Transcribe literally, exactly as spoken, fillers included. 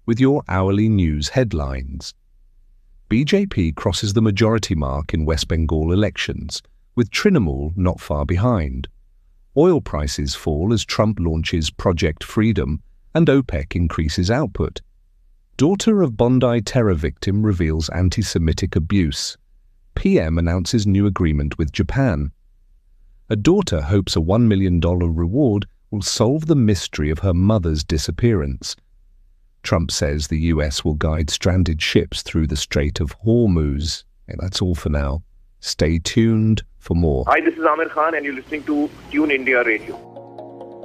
with your hourly news headlines. B J P crosses the majority mark in West Bengal elections, with Trinamool not far behind. Oil prices fall as Trump launches Project Freedom and OPEC increases output. Daughter of Bondi terror victim reveals anti-Semitic abuse. P M announces new agreement with Japan. A daughter hopes a one million dollars reward will solve the mystery of her mother's disappearance. Trump says the U S will guide stranded ships through the Strait of Hormuz. And that's all for now. Stay tuned for more. Hi, this is Amir Khan and you're listening to Tune India Radio.